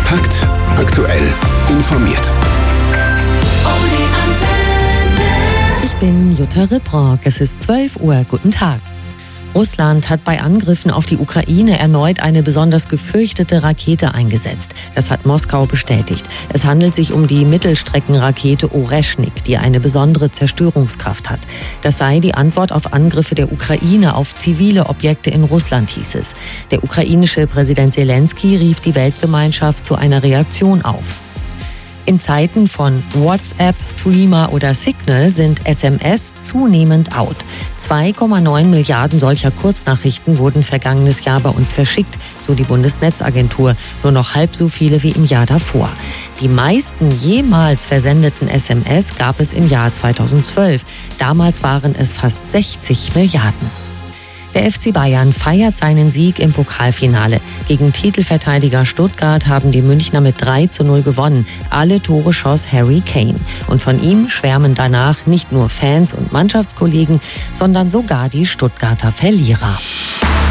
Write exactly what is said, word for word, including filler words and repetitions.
Kompakt aktuell informiert. Ich bin Jutta Ribrock. Es ist zwölf Uhr. Guten Tag. Russland hat bei Angriffen auf die Ukraine erneut eine besonders gefürchtete Rakete eingesetzt. Das hat Moskau bestätigt. Es handelt sich um die Mittelstreckenrakete Oreschnik, die eine besondere Zerstörungskraft hat. Das sei die Antwort auf Angriffe der Ukraine auf zivile Objekte in Russland, hieß es. Der ukrainische Präsident Zelensky rief die Weltgemeinschaft zu einer Reaktion auf. In Zeiten von WhatsApp, Threema oder Signal sind S M S zunehmend out. zwei Komma neun Milliarden solcher Kurznachrichten wurden vergangenes Jahr bei uns verschickt, so die Bundesnetzagentur. Nur noch halb so viele wie im Jahr davor. Die meisten jemals versendeten S M S gab es im Jahr zweitausendzwölf. Damals waren es fast sechzig Milliarden. Der F C Bayern feiert seinen Sieg im Pokalfinale. Gegen Titelverteidiger Stuttgart haben die Münchner mit drei zu null gewonnen. Alle Tore schoss Harry Kane. Und von ihm schwärmen danach nicht nur Fans und Mannschaftskollegen, sondern sogar die Stuttgarter Verlierer.